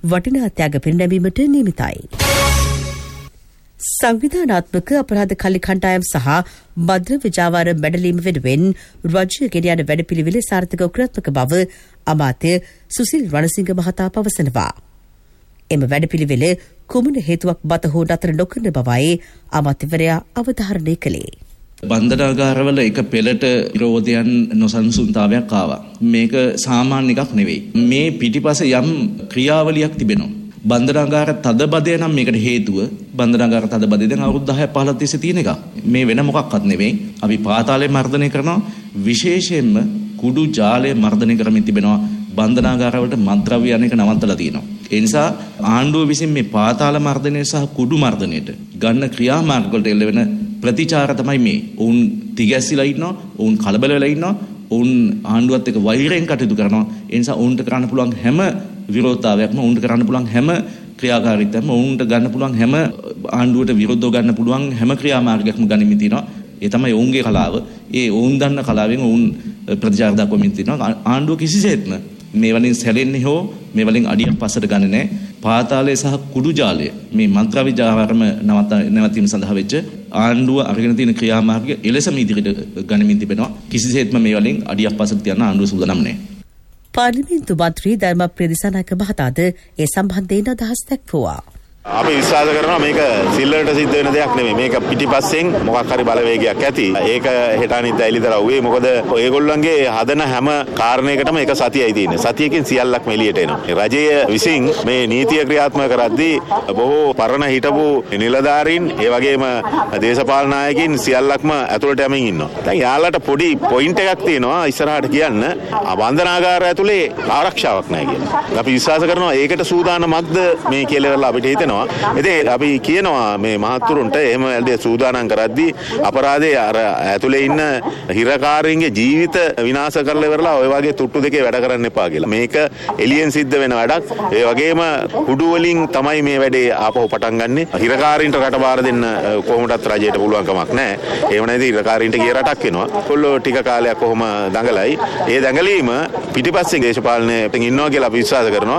වටිනා ත්‍යාග පිරිනැමීමට නියමිතයි. සංවිධානාත්මක අපරාධ කල්ලි කණ්ඩායම් සහ මද්‍රව්‍ය ජාවාර මැඩලීම වෙනුවෙන් රජය ගෙන යන වැඩපිළිවෙල සාර්ථකව ක්‍රියාත්මක බව අමාත්‍ය සුසිල් රණසිංහ මහතා පවසනවා. එම වැඩපිළිවෙල කුමන හේතුවක් මත හෝ නතර නොකරන බවයි අමාත්‍යවරයා අවධාරණය කළේ. බන්ධනාගාරවල එක පෙළට විරෝධයන් නොසන්සුන්තාවයක් ආවා. මේක සාමාන්‍ය එකක් නෙවෙයි. මේ පිටිපස යම් ක්‍රියාවලියක් තිබෙනවා. බන්ධනාගාර තදබදය නම් මේකට හේතුව. බන්ධනාගාර තදබදය දැන් අවුරුදු 10 15 තිස්සේ තියෙන එක. මේ වෙන මොකක්වත් නෙවෙයි. අපි පාතාලය මර්ධනය කරනවා. විශේෂයෙන්ම කුඩු ජාලය මර්ධනය කරමින් තිබෙනවා. බන්ධනාගාරවලට මත්ද්‍රව්‍ය යන එක නවත්තලා තියෙනවා. ඒ නිසා ආණ්ඩුව විසින් මේ පාතාල මර්ධනය සහ කුඩු මර්ධනයට ගන්න ක්‍රියාමාර්ග වලට එල්ල වෙන ප්‍රතිචාර තමයි මේ. ඔවුන් තිගැස්සිලා ඉන්නවා. ඔවුන් කලබල වෙලා ඉන්නවා. ඔවුන් ආණ්ඩුවත් එක්ක වෛරයෙන් කටයුතු කරනවා. ඒ නිසා ඔවුන්ට කරන්න පුළුවන් හැම විරෝධතාවයක්ම, ඔවුන්ට කරන්න පුළුවන් හැම ක්‍රියාකාරීත්වයක්ම, ඔවුන්ට ගන්න පුළුවන් හැම ආණ්ඩුවට විරුද්ධව ගන්න පුළුවන් හැම ක්‍රියාමාර්ගයක්ම ගනිමින් තිනවා. ඒ තමයි ඔවුන්ගේ කලාව. ඒ ඔවුන් දන්න කලාවෙන් ඔවුන් ප්‍රතිචාර දක්වමින් තිනවා. ආණ්ඩුව කිසිසේත්ම මේ වලින් සැලෙන්නේ හෝ මේ වලින් අඩියක් පස්සට ගන්නේ නැහැ. පාතාලය සහ කුඩු ජාලය මේ මන්ත්‍රාවි ජාවාරම නැවතීම සඳහා වෙච්ච ආණ්ඩුව අරගෙන තියෙන ක්‍රියාමාර්ගය එලෙසම ඉදිරියට ගනිමින් තිබෙනවා. කිසිසේත්ම මේ වලින් අඩියක් පස්සට තියන්න ආණ්ඩුව සූදානම් නැහැ. පාර්ලිමේන්තු මන්ත්‍රී ධර්මප්‍රිය දිසානායක මහතාද ඒ සම්බන්ධයෙන් අදහස් දක්වුවා. අපි විශ්වාස කරනවා මේක සිල්ලරට සිද්ධ වෙන දෙයක් නෙමෙයි. මේක පිටිපස්සෙන් මොකක් හරි බලවේගයක් ඇති. ඒක හෙට අනිත් ඇලිදලා උවේ. මොකද ඔයගොල්ලන්ගේ හදන හැම කාරණයකටම එක සතියයි තියෙන්නේ. සතියකින් සියල්ලක්ම එළියට එනවා. රජය විසින් මේ නීතිය ක්‍රියාත්මක කරද්දී බොහෝ පරණ හිටපු නිලධාරීන් ඒ වගේම දේශපාලන නායකින් සියල්ලක්ම ඇතුළට යමින් ඉන්නවා. දැන් යාළුවට පොඩි පොයින්ට් එකක් තියෙනවා ඉස්සරහට කියන්න. බන්ධනාගාරය ඇතුලේ ආරක්ෂාවක් නැහැ කියලා. අපි විශ්වාස කරනවා ඒකට සූදානම්ක්ද මේ කියලා අපිට හිතෙනවා. ඉතින් අපි කියනවා මේ මහත්තුරුන්ට එහෙම වැඩේ සූදානම් කරද්දී අපරාධයේ අර ඇතුලේ ඉන්න හිරකාරයින්ගේ ජීවිත විනාශ කරලා ඉවරලා ඔය වගේ තුට්ටු දෙකේ වැඩ කරන්න එපා කියලා. මේක එළියෙන් සිද්ධ වෙන වැඩක්. ඒ වගේම කුඩු වලින් තමයි මේ වැඩේ ආපහු පටන් ගන්නෙ. හිරකාරින්ට රටබාර දෙන්න කොහොමදත් රජයට පුළුවන් කමක් නැහැ. එහෙම නැති හිරකාරින්ට ගිය රටක් වෙනවා. කොල්ලෝ ටික කාලයක් කොහොම දඟලයි. ඒ දඟලීම පිටිපස්සේ දේශපාලනයෙන් ඉන්නවා කියලා අපි විශ්වාස කරනවා.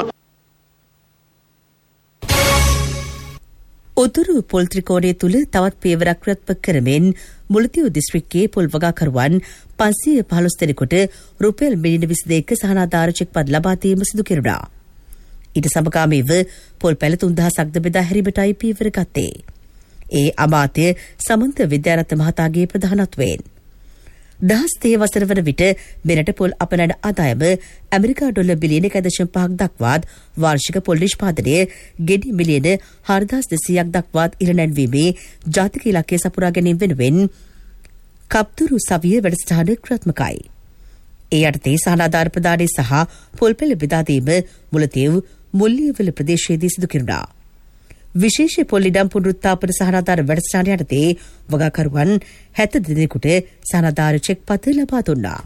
උතුරු පොල් ත්‍රිකෝණය තුළ තවත් පියවරක් ක්‍රියාත්මක කරමින් මුලතිව් දිස්ත්‍රික්කයේ පොල් වගාකරුවන් 515 දෙනෙකුට රුපියල් මිලියන 22ක සහනාධාර චෙක්පත් ලබා දීම සිදු කෙරුණා. ඊට සමගාමීව පොල් පැල 3000ක්ද බෙදා හැරීමටයි පියවර ගත්තේ. ඒ අමාත්‍ය සමන්ත විද්‍යාරත්න මහතාගේ ප්‍රධානත්වයෙන්. දහස්තේ වසර වන විට මෙරට පොල් අපනඩ ආදායම ඇමරිකා ඩොලර් බිලියන 1.5ක් දක්වාත් වාර්ෂික පොල් නිෂ්පාදනය ගෙඩි මිලියන 4200ක් දක්වාත් ඉහළ නැංවීමේ ජාතික ඉලක්කය සපුරා ගැනීම වෙනුවෙන් කප්තුරු සවිය වැඩසටහන ක්‍රියාත්මකයි. ඒ යටතේ සහනාධාර ප්‍රදානය සහ පොල් පෙළ බෙදා දීම මුලතිව් මුල්ලියවල ප්‍රදේශයේදී සිදු කෙරුණා. විශේෂ පොල් ඉඩම් පුනරුත්ථාපන සහනාධාර වැඩසටහන යටතේ වගාකරුවන් 70 දෙනෙකුට සහනාධාර චෙක්පත් ලබා දුන්නා.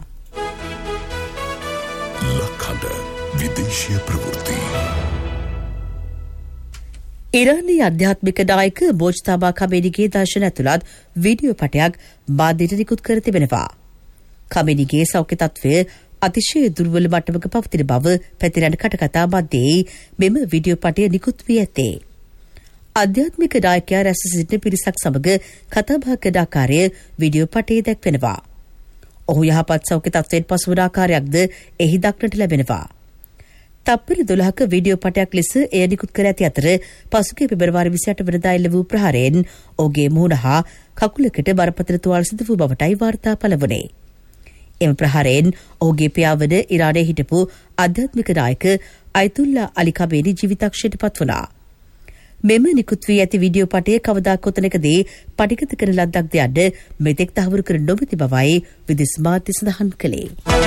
ලක්හඬ විදේශීය ප්‍රවෘත්ති. ඉරානයේ ආධ්‍යාත්මික නායක මොජ්තබා ඛමේනිගේ දර්ශන ඇතුළත් වීඩියෝ පටයක් බාධයට නිකුත් කර තිබෙනවා. ඛමේනිගේ සෞඛ්‍ය තත්ත්වය අතිශය දුර්වල මට්ටමක පවතින බව පැතිරෙන කටකතා මැදේ මෙම වීඩියෝ පටය නිකුත් වී ඇත්තේ. ආධ්‍යාත්මික නායකයා රැස් සිටින පිරිසක් සමග කතාබහ කරන ආකාරය වීඩියෝ පටයේ දැක්වෙනවා. ඔහු යහපත් සෞඛ්‍ය තත්ත්වයෙන් පසුවන ආකාරයක්ද එහි දක්නට ලැබෙනවා. තප්පර 12ක වීඩියෝ පටයක් ලෙස එය නිකුත් කර ඇති අතර පසුගිය පෙබරවාරි 28 වෙනිදා එල්ල වූ ප්‍රහාරයෙන් ඔහුගේ මුහුණ හා කකුලකට බරපතල තුවාල සිදු වූ බවටයි වාර්තා පළ වුණේ. එම ප්‍රහාරයෙන් ඔහුගේ පියාවන ඉරානයේ හිටපු ආධ්‍යාත්මික නායක අයතුල්ලා අලි ඛමේනි ජීවිතක්ෂයට පත් වුණා. මෙම නිකුත් වී ඇති වීඩියෝ පටය කවදා කොතැනකදී පටිගත කරන ලද්දක්ද යන්න මෙතෙක් තහවුරු කර නොමැති බවයි විදේශ මාධ්‍ය සඳහන් කළේ.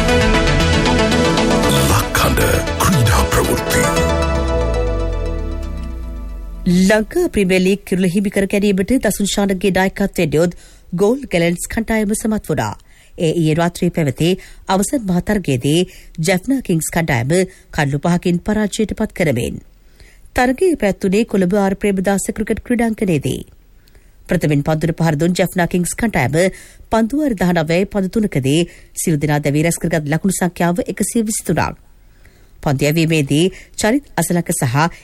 ලක්හඬ ක්‍රීඩා ප්‍රවෘත්ති. ලංකා ප්‍රීමියර් ලීග් කිරුළ හිමි කර ගැනීමට දසුන් ශානගේ නායකත්වයෙන් යොද ගෝල් ගැලන්ස් කණ්ඩායම සමත් වුණා. ඒ ඊයේ රාත්‍රියේ පැවති අවසන් මහතරගයේදී ජැෆ්නා කිංස් කණ්ඩායම කඩලු 5කින් පරාජයට පත් කරමින් තරගයේ පැවැත්වුණේ කොළඹ ආර් ප්‍රේමදාස ක්‍රිකට් ක්‍රීඩාංගණයේදී. ප්‍රථමයෙන් පන්දුට පහර දුන් ජැෆ්නා කිංස් කණ්ඩායම පන්දු වාර 19 පන්දු 3කදී සියලු දෙනා දැවී රැස් කරගත් ලකුණු සංඛ්‍යාව 123ක්. පන්දු යැවීමේදී චරිත් අසලක සහ